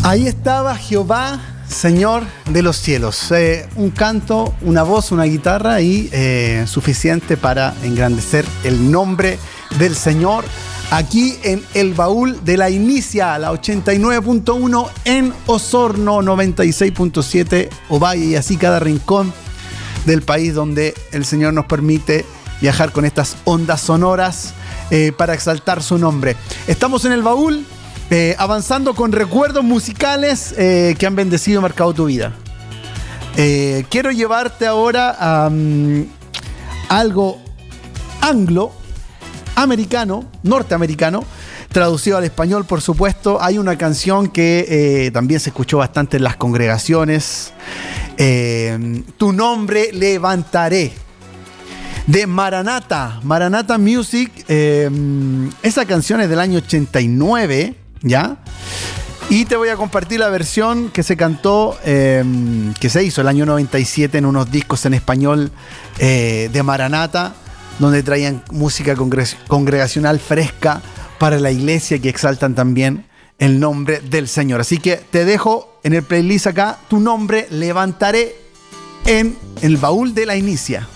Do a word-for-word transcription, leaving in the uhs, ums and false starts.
Ahí estaba Jehová, Señor de los cielos. Eh, un canto, una voz, una guitarra y eh, suficiente para engrandecer el nombre del Señor. Aquí en el baúl de la Inicia, la ochenta y nueve punto uno en Osorno, noventa y seis punto siete Ovalle, y así cada rincón del país donde el Señor nos permite viajar con estas ondas sonoras eh, para exaltar su nombre. Estamos en el baúl, eh, avanzando con recuerdos musicales eh, que han bendecido y marcado tu vida. Eh, quiero llevarte ahora a um, algo anglo, americano, norteamericano, traducido al español, por supuesto. Hay una canción que eh, también se escuchó bastante en las congregaciones. Eh, tu nombre levantaré, de Maranatha, Maranatha Music. Eh, esa canción es del año ochenta y nueve, ¿ya? Y te voy a compartir la versión que se cantó, eh, que se hizo el año noventa y siete en unos discos en español eh, de Maranatha, donde traían música congre- congregacional fresca para la iglesia, que exaltan también el nombre del Señor. Así que te dejo en el playlist acá, tu nombre levantaré en el baúl de la Inicia.